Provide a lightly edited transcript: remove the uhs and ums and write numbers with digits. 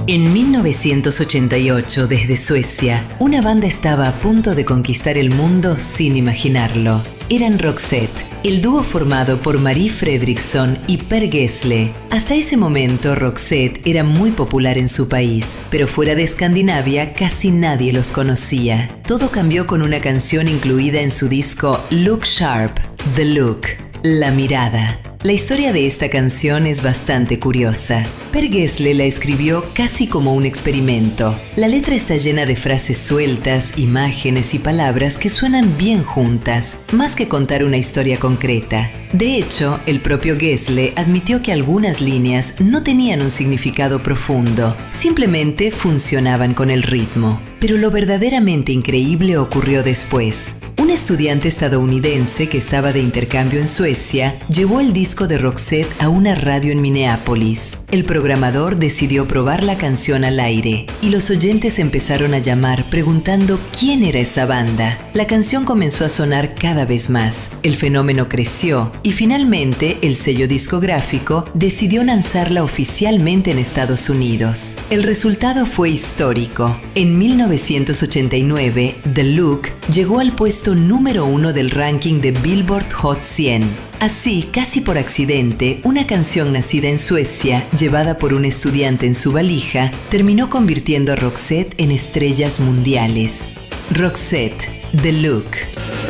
En 1988, desde Suecia, una banda estaba a punto de conquistar el mundo sin imaginarlo. Eran Roxette, el dúo formado por Marie Fredriksson y Per Gessle. Hasta ese momento, Roxette era muy popular en su país, pero fuera de Escandinavia casi nadie los conocía. Todo cambió con una canción incluida en su disco Look Sharp, The Look, La Mirada. La historia de esta canción es bastante curiosa. Per Gessle la escribió casi como un experimento. La letra está llena de frases sueltas, imágenes y palabras que suenan bien juntas, más que contar una historia concreta. De hecho, el propio Gessle admitió que algunas líneas no tenían un significado profundo, simplemente funcionaban con el ritmo. Pero lo verdaderamente increíble ocurrió después. Un estudiante estadounidense que estaba de intercambio en Suecia llevó el disco de Roxette a una radio en Minneapolis. El programador decidió probar la canción al aire y los oyentes empezaron a llamar preguntando quién era esa banda. La canción comenzó a sonar cada vez más. El fenómeno creció y finalmente el sello discográfico decidió lanzarla oficialmente en Estados Unidos. El resultado fue histórico. En 1989, The Look llegó al puesto número 1 del ranking de Billboard Hot 100. Así, casi por accidente, una canción nacida en Suecia, llevada por un estudiante en su valija, terminó convirtiendo a Roxette en estrellas mundiales. Roxette, The Look.